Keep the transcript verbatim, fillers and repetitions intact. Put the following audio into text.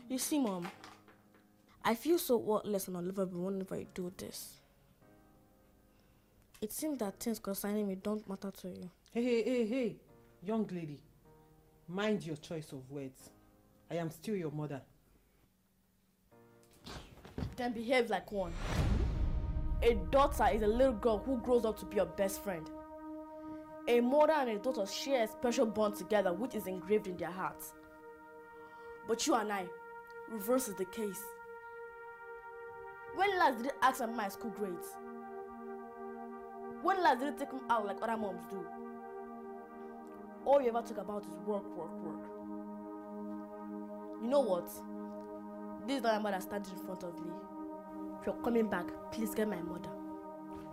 You see, Mom, I feel so worthless and unlovable whenever I do this. It seems that things concerning me don't matter to you. Hey, hey, hey, hey, young lady. Mind your choice of words. I am still your mother. Then behave like one. A daughter is a little girl who grows up to be your best friend. A mother and a daughter share a special bond together which is engraved in their hearts. But you and I, reverse is the case. When last did you ask about my school grades? When last did you take them out like other moms do? All you ever talk about is work, work, work. You know what? This is not my mother standing in front of me. If you're coming back, please get my mother.